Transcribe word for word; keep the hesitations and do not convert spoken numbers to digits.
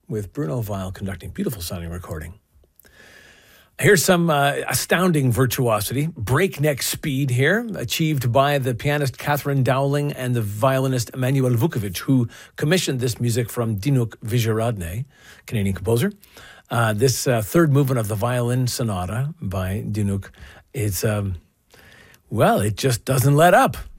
with Bruno Weil conducting. Beautiful sounding recording. Here's some uh, astounding virtuosity, breakneck speed here, achieved by the pianist Catherine Dowling and the violinist Emanuel Vukovic, who commissioned this music from Dinuk Vijayaradne, Canadian composer. Uh, this uh, third movement of the violin sonata by Dinuk is, um, well, it just doesn't let up.